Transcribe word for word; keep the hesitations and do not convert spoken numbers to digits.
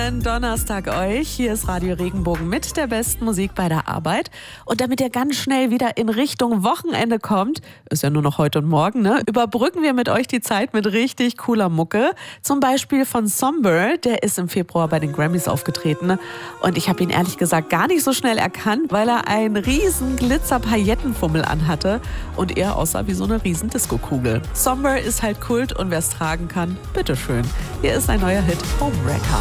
Schönen Donnerstag euch. Hier ist Radio Regenbogen mit der besten Musik bei der Arbeit. Und damit ihr ganz schnell wieder in Richtung Wochenende kommt, ist ja nur noch heute und morgen, ne, überbrücken wir mit euch die Zeit mit richtig cooler Mucke. Zum Beispiel von Somber, der ist im Februar bei den Grammys aufgetreten. Und ich habe ihn ehrlich gesagt gar nicht so schnell erkannt, weil er einen riesen Glitzer-Paillettenfummel anhatte und er aussah wie so eine riesen Disco-Kugel. Somber ist halt Kult und wer es tragen kann, bitteschön. Hier ist ein neuer Hit, Homewrecker.